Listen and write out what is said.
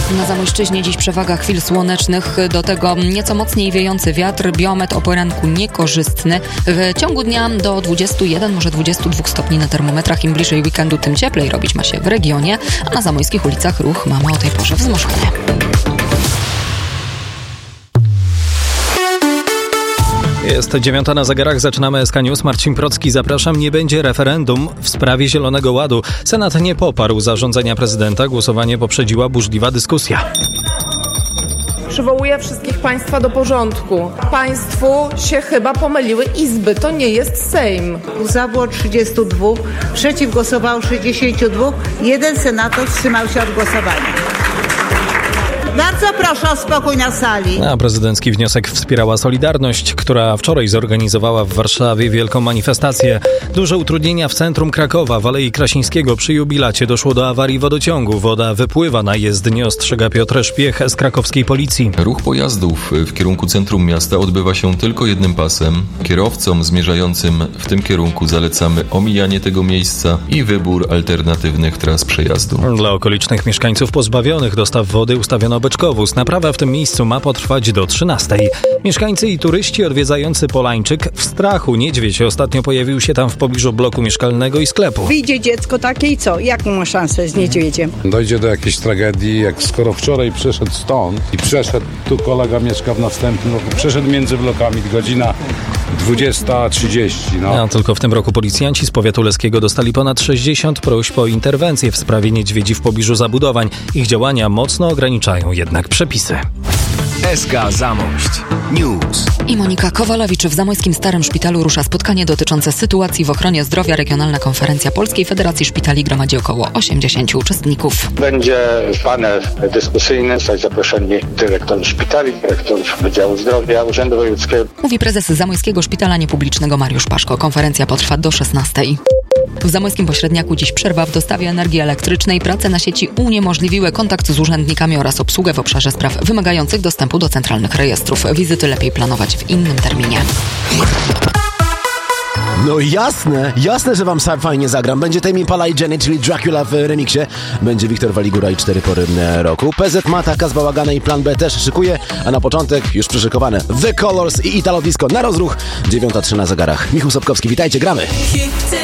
Na Zamojszczyźnie dziś przewaga chwil słonecznych, do tego nieco mocniej wiejący wiatr, biometr o poranku niekorzystny. W ciągu dnia do 21, może 22 stopni na termometrach. Im bliżej weekendu, tym cieplej robić ma się w regionie, a na zamojskich ulicach ruch mamy o tej porze wzmożony. Jest 9 na zegarach, zaczynamy SK News. Marcin Procki, zapraszam. Nie będzie referendum w sprawie Zielonego Ładu. Senat nie poparł zarządzenia prezydenta. Głosowanie poprzedziła burzliwa dyskusja. Przywołuję wszystkich Państwa do porządku. Państwu się chyba pomyliły izby. To nie jest Sejm. Za było 32, przeciw głosowało 62, jeden senator wstrzymał się od głosowania. Bardzo proszę o spokój na sali. A prezydencki wniosek wspierała Solidarność, która wczoraj zorganizowała w Warszawie wielką manifestację. Duże utrudnienia w centrum Krakowa. W Alei Krasińskiego przy jubilacie doszło do awarii wodociągu. Woda wypływa na jezdnię, ostrzega Piotr Szpiech z krakowskiej policji. Ruch pojazdów w kierunku centrum miasta odbywa się tylko jednym pasem. Kierowcom zmierzającym w tym kierunku zalecamy omijanie tego miejsca i wybór alternatywnych tras przejazdu. Dla okolicznych mieszkańców pozbawionych dostaw wody ustawiono beczkowóz. Naprawa w tym miejscu ma potrwać do 13. Mieszkańcy i turyści odwiedzający Polańczyk w strachu. Niedźwiedź ostatnio pojawił się tam w pobliżu bloku mieszkalnego i sklepu. Wyjdzie dziecko takie i co? Jaką ma szansę z niedźwiedziem? Dojdzie do jakiejś tragedii, jak skoro wczoraj przeszedł stąd i przeszedł, tu kolega mieszka w następnym roku, przeszedł między blokami, godzina 20:30. A tylko w tym roku policjanci z powiatu leskiego dostali ponad 60 próśb o interwencję w sprawie niedźwiedzi w pobliżu zabudowań. Ich działania mocno ograniczają jednak przepisy. SK Zamość News. I Monika Kowalewicz. W Zamojskim Starym Szpitalu rusza spotkanie dotyczące sytuacji w ochronie zdrowia. Regionalna konferencja Polskiej Federacji Szpitali gromadzi około 80 uczestników. Będzie panel dyskusyjny, zostać zaproszeni dyrektorzy szpitali, dyrektorów Wydziału Zdrowia, Urzędu Wojewódzkiego. Mówi prezes Zamojskiego Szpitala Niepublicznego Mariusz Paszko. Konferencja potrwa do 16. W zamojskim pośredniaku dziś przerwa w dostawie energii elektrycznej. Prace na sieci uniemożliwiły kontakt z urzędnikami oraz obsługę w obszarze spraw wymagających dostępu do centralnych rejestrów. Wizyty lepiej planować w innym terminie. No jasne, że wam fajnie zagram. Będzie Tame Impala i Jenny, czyli Dracula w remiksie. Będzie Wiktor Waligura i 4 pory roku. PZ Mata, Kaz Bałagana i Plan B też szykuje, a na początek już przyszykowane The Colors i Italo Disco na rozruch. 9:03 na zegarach. Michał Sobkowski, witajcie, gramy.